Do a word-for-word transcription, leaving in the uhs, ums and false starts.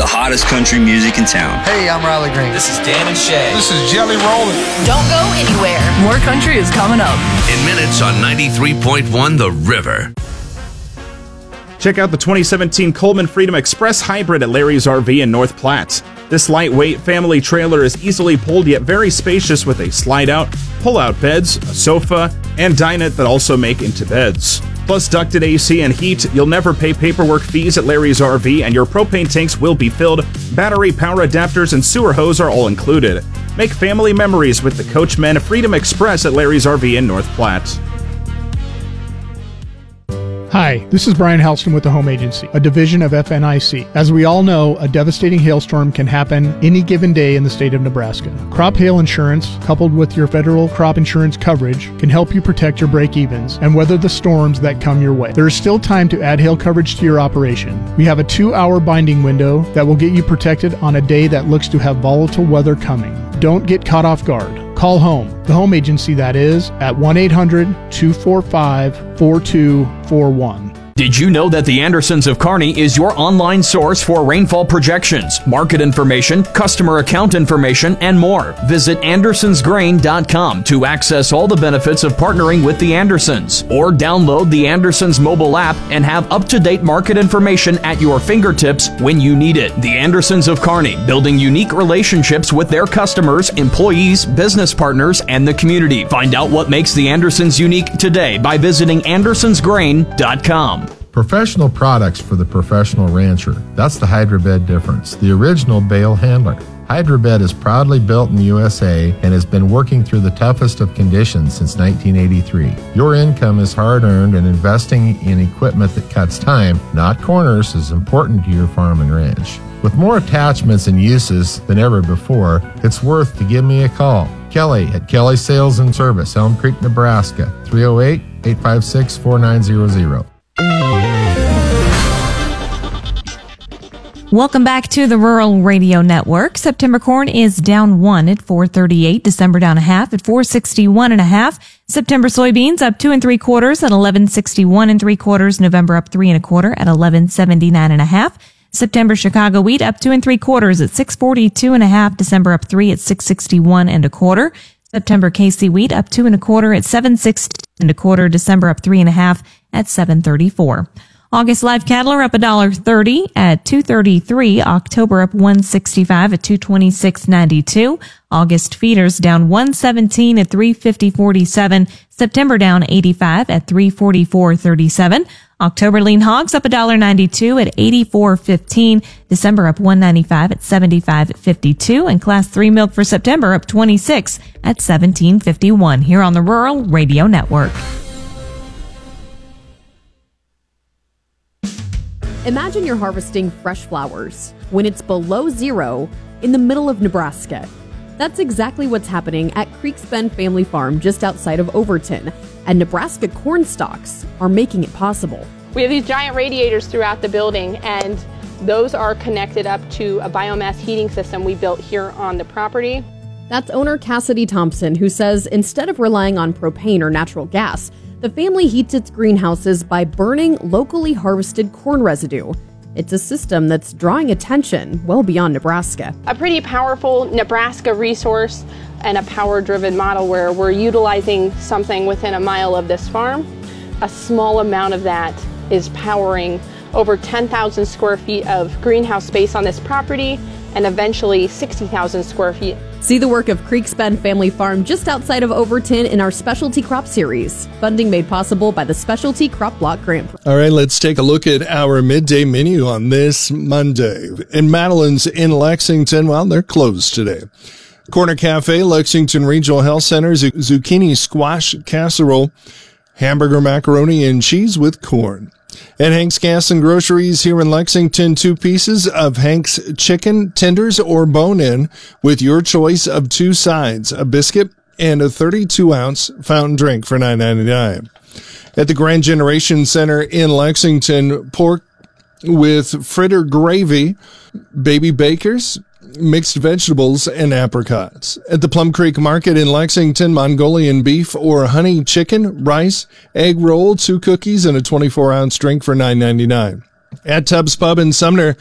the hottest country music in town. Hey, I'm Riley Green. This is Dan and Shay. This is Jelly Roll. Don't go anywhere. More country is coming up. In minutes on ninety-three point one The River. Check out the twenty seventeen Coleman Freedom Express Hybrid at Larry's R V in North Platte. This lightweight family trailer is easily pulled yet very spacious with a slide-out, pull-out beds, a sofa, and dinette that also make into beds. Plus ducted A C and heat, you'll never pay paperwork fees at Larry's R V, and your propane tanks will be filled. Battery, power adapters, and sewer hose are all included. Make family memories with the Coachmen Freedom Express at Larry's R V in North Platte. Hi, this is Brian Halston with the Home Agency, a division of F N I C. As we all know, a devastating hailstorm can happen any given day in the state of Nebraska. Crop hail insurance, coupled with your federal crop insurance coverage, can help you protect your break-evens and weather the storms that come your way. There is still time to add hail coverage to your operation. We have a two-hour binding window that will get you protected on a day that looks to have volatile weather coming. Don't get caught off guard. Call home, the Home Agency that is, at one eight hundred two four five four two four one. Did you know that the Andersons of Kearney is your online source for rainfall projections, market information, customer account information, and more? Visit andersons grain dot com to access all the benefits of partnering with the Andersons, or download the Andersons mobile app and have up-to-date market information at your fingertips when you need it. The Andersons of Kearney, building unique relationships with their customers, employees, business partners, and the community. Find out what makes the Andersons unique today by visiting andersons grain dot com. Professional products for the professional rancher. That's the Hydrobed difference, the original bale handler. Hydrobed is proudly built in the U S A and has been working through the toughest of conditions since nineteen eighty-three. Your income is hard-earned, and investing in equipment that cuts time, not corners, is important to your farm and ranch. With more attachments and uses than ever before, it's worth to give me a call. Kelly at Kelly Sales and Service, Elm Creek, Nebraska, three oh eight, eight five six, four nine zero zero. Welcome back to the Rural Radio Network. September corn is down one at four thirty-eight. December down a half at four sixty-one and a half. September soybeans up two and three quarters at eleven sixty-one and three quarters. November up three and a quarter at eleven seventy-nine and a half. September Chicago wheat up two and three quarters at six forty-two and a half. December up three at six sixty-one and a quarter. September K C wheat up two and a quarter at seven sixty and a quarter. December up three and a half at seven thirty-four. August live cattle are up one dollar thirty at two thirty-three. October up one sixty-five at two twenty-six ninety-two. August feeders down one seventeen at three fifty forty-seven. September down eighty-five at three forty-four thirty-seven. October lean hogs up one dollar ninety-two at eighty-four fifteen. December up one ninety-five at seventy-five fifty-two. And class three milk for September up twenty-six at seventeen fifty-one. Here on the Rural Radio Network. Imagine you're harvesting fresh flowers when it's below zero in the middle of Nebraska. That's exactly what's happening at Creeks Bend Family Farm just outside of Overton, and Nebraska corn stalks are making it possible. We have these giant radiators throughout the building, and those are connected up to a biomass heating system we built here on the property. That's owner Cassidy Thompson, who says instead of relying on propane or natural gas, the family heats its greenhouses by burning locally harvested corn residue. It's a system that's drawing attention well beyond Nebraska. A pretty powerful Nebraska resource and a power-driven model where we're utilizing something within a mile of this farm. A small amount of that is powering over ten thousand square feet of greenhouse space on this property and eventually sixty thousand square feet. See the work of Creeks Bend Family Farm just outside of Overton in our Specialty Crop Series. Funding made possible by the Specialty Crop Block Grant. All right, let's take a look at our midday menu on this Monday. In Madeline's in Lexington, well, they're closed today. Corner Cafe, Lexington Regional Health Center, zucchini squash casserole, hamburger macaroni and cheese with corn. At Hank's Gas and Groceries here in Lexington, two pieces of Hank's chicken tenders or bone-in with your choice of two sides, a biscuit and a thirty-two ounce fountain drink for nine ninety-nine. At the Grand Generation Center in Lexington, pork with fritter gravy, baby bakers, mixed vegetables, and apricots. At the Plum Creek Market in Lexington, Mongolian beef or honey chicken, rice, egg roll, two cookies, and a twenty-four ounce drink for nine ninety-nine. At Tubbs Pub in Sumner,